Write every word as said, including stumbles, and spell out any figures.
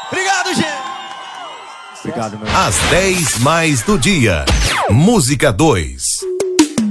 Obrigado, gente. Obrigado, meu. Às dez mais do dia. Música dois.